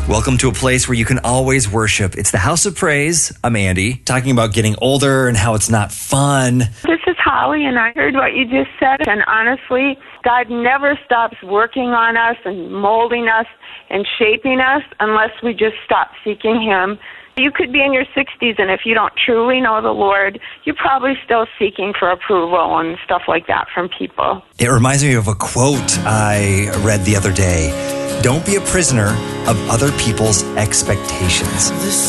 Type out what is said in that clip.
Welcome to a place where you can always worship. It's the House of Praise. I'm Andy, talking about getting older and how it's not fun. This is Holly, and I heard what you just said, and honestly, God never stops working on us and molding us and shaping us unless we just stop seeking Him. You could be in your 60s, and if you don't truly know the Lord, you're probably still seeking for approval and stuff like that from people. It reminds me of a quote I read the other day. Don't be a prisoner of other people's expectations.